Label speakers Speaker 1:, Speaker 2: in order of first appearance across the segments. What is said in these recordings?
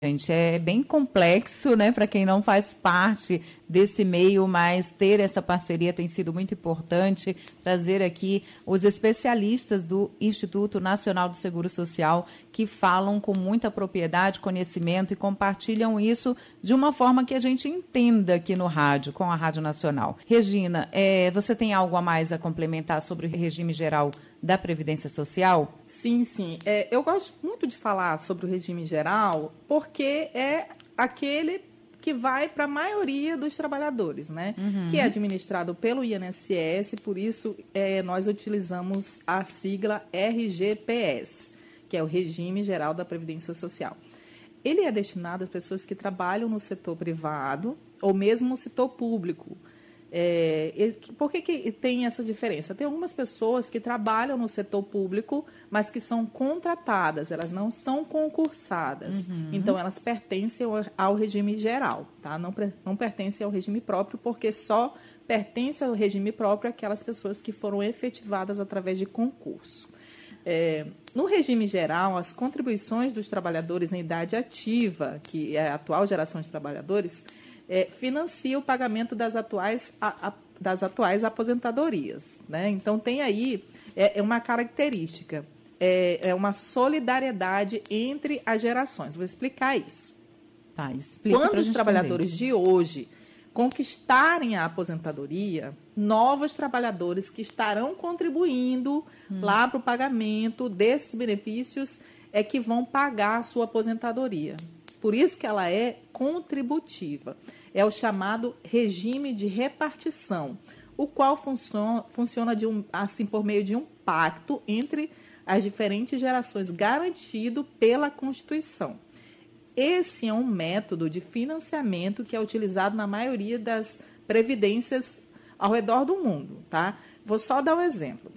Speaker 1: Gente, é bem complexo, né, para quem não faz parte desse meio, mas ter essa parceria tem sido muito importante, trazer aqui os especialistas do Instituto Nacional do Seguro Social que falam com muita propriedade, conhecimento e compartilham isso de uma forma que a gente entenda aqui no rádio, com a Rádio Nacional. Regina, você tem algo a mais a complementar sobre o regime geral da Previdência Social?
Speaker 2: Sim. Eu gosto muito de falar sobre o regime geral porque é aquele que vai para a maioria dos trabalhadores, né? Que é administrado pelo INSS, por isso nós utilizamos a sigla RGPS, que é o Regime Geral da Previdência Social. Ele é destinado às pessoas que trabalham no setor privado ou mesmo no setor público. Por que tem essa diferença? Tem algumas pessoas que trabalham no setor público, mas que são contratadas, elas não são concursadas. Então, elas pertencem ao regime geral, tá? Não pertencem ao regime próprio, porque só pertence ao regime próprio aquelas pessoas que foram efetivadas através de concurso. No regime geral, as contribuições dos trabalhadores em idade ativa, que é a atual geração de trabalhadores, financia o pagamento das atuais aposentadorias, né? Então, tem aí uma característica, uma solidariedade entre as gerações. Vou explicar isso.
Speaker 1: Tá, explica.
Speaker 2: Quando os trabalhadores de hoje conquistarem a aposentadoria, novos trabalhadores que estarão contribuindo lá para o pagamento desses benefícios é que vão pagar a sua aposentadoria. Por isso que ela é contributiva. É o chamado regime de repartição, o qual funciona por meio de um pacto entre as diferentes gerações garantido pela Constituição. Esse é um método de financiamento que é utilizado na maioria das previdências ao redor do mundo, tá? Vou só dar um exemplo.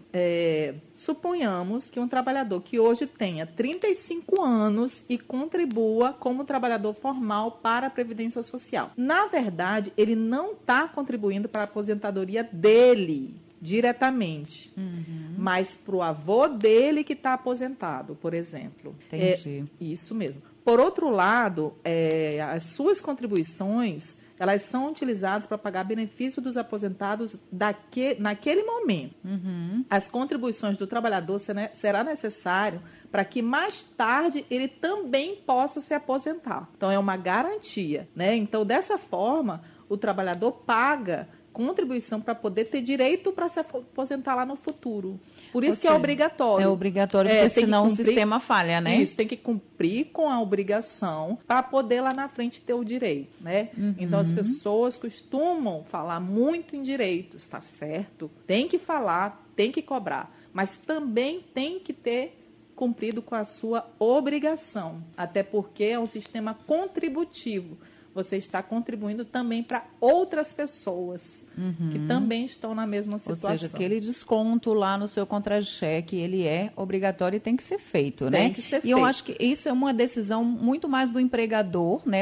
Speaker 2: Suponhamos que um trabalhador que hoje tenha 35 anos e contribua como trabalhador formal para a Previdência Social. Na verdade, ele não está contribuindo para a aposentadoria dele diretamente, mas para o avô dele que está aposentado, por exemplo.
Speaker 1: Entendi.
Speaker 2: Isso mesmo. Por outro lado, as suas contribuições, elas são utilizadas para pagar benefício dos aposentados naquele momento. As contribuições do trabalhador será necessário para que mais tarde ele também possa se aposentar. Então, é uma garantia, né? Então, dessa forma, o trabalhador paga contribuição para poder ter direito para se aposentar lá no futuro. Por isso que é obrigatório.
Speaker 1: É obrigatório, porque senão o sistema falha, né?
Speaker 2: Isso, tem que cumprir com a obrigação para poder lá na frente ter o direito, né? Então, as pessoas costumam falar muito em direitos, tá certo? Tem que falar, tem que cobrar, mas também tem que ter cumprido com a sua obrigação, até porque é um sistema contributivo. Você está contribuindo também para outras pessoas que também estão na mesma situação.
Speaker 1: Ou seja, aquele desconto lá no seu contra-cheque, ele é obrigatório e tem que ser feito, né?
Speaker 2: Tem que ser feito.
Speaker 1: E eu acho que isso é uma decisão muito mais do empregador, né?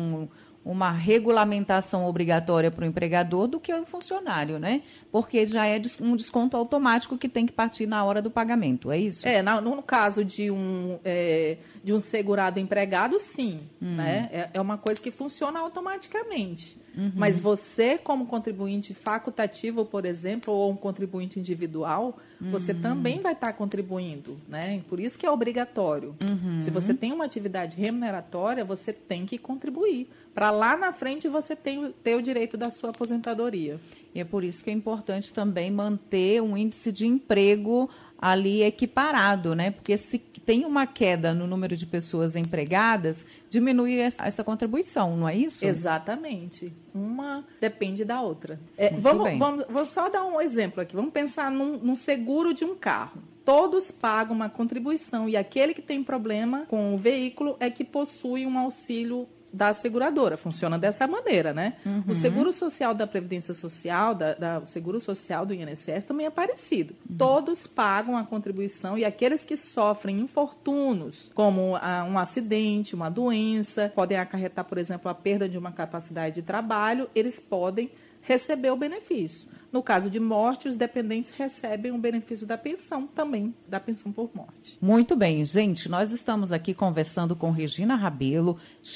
Speaker 1: Uma regulamentação obrigatória para o empregador do que o funcionário, né? Porque já é um desconto automático que tem que partir na hora do pagamento, é isso?
Speaker 2: No caso de um segurado empregado, sim. Né? É uma coisa que funciona automaticamente. Mas você, como contribuinte facultativo, por exemplo, ou um contribuinte individual, você também vai estar contribuindo, né? Por isso que é obrigatório. Se você tem uma atividade remuneratória, você tem que contribuir. Para lá na frente você ter o direito da sua aposentadoria.
Speaker 1: E é por isso que é importante também manter um índice de emprego ali equiparado, né? Porque se tem uma queda no número de pessoas empregadas, diminui essa contribuição, não é isso?
Speaker 2: Exatamente. Uma depende da outra. Vou só dar um exemplo aqui. Vamos pensar num seguro de um carro. Todos pagam uma contribuição e aquele que tem problema com o veículo é que possui um auxílio da seguradora. Funciona dessa maneira, né? O Seguro Social da Previdência Social, o Seguro Social do INSS também é parecido. Todos pagam a contribuição e aqueles que sofrem infortúnios, como um acidente, uma doença, podem acarretar, por exemplo, a perda de uma capacidade de trabalho, eles podem receber o benefício. No caso de morte, os dependentes recebem o benefício da pensão também, da pensão por morte.
Speaker 1: Muito bem, gente. Nós estamos aqui conversando com Regina Rabelo,